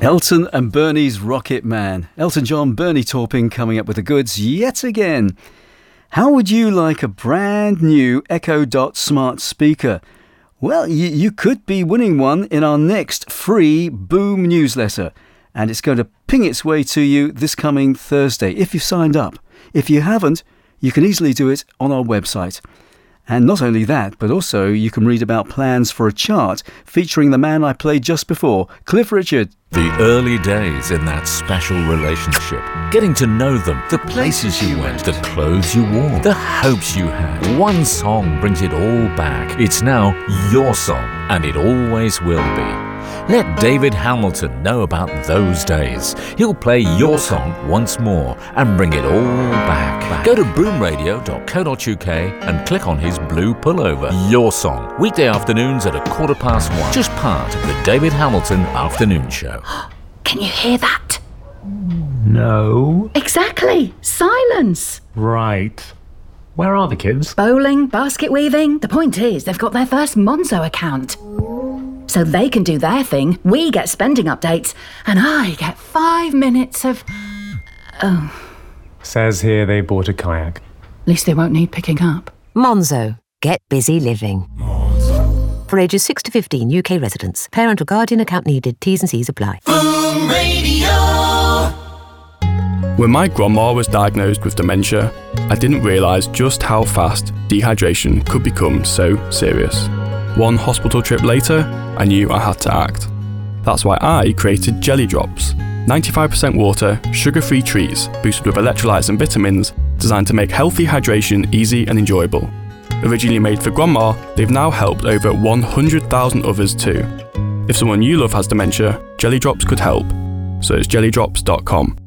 Elton and Bernie's Rocket Man. Elton John, Bernie Taupin coming up with the goods yet again. How would you like a brand new Echo Dot smart speaker? Well, you could be winning one in our next free Boom newsletter. And it's going to ping its way to you this coming Thursday if you've signed up. If you haven't, you can easily do it on our website. And not only that, but also you can read about plans for a chart featuring the man I played just before, Cliff Richard. The early days in that special relationship. Getting to know them, the places you went, the clothes you wore, the hopes you had. One song brings it all back. It's now your song, and it always will be. Let David Hamilton know about those days. He'll play your song once more and bring it all back. Go to boomradio.co.uk and click on his blue pullover. Your song, weekday afternoons at 1:15, just part of the David Hamilton Afternoon Show. Can you hear that? No. Exactly. Silence. Right. Where are the kids? Bowling, basket weaving. The point is, they've got their first Monzo account. So they can do their thing, we get spending updates, and I get 5 minutes of... Oh. Says here they bought a kayak. At least they won't need picking up. Monzo. Get busy living. Monzo. For ages 6 to 15, UK residents. Parent or guardian account needed. T's and C's apply. Boom Radio. When my grandma was diagnosed with dementia, I didn't realise just how fast dehydration could become so serious. One hospital trip later, I knew I had to act. That's why I created Jelly Drops. 95% water, sugar-free treats, boosted with electrolytes and vitamins, designed to make healthy hydration easy and enjoyable. Originally made for grandma, they've now helped over 100,000 others too. If someone you love has dementia, Jelly Drops could help. So it's jellydrops.com.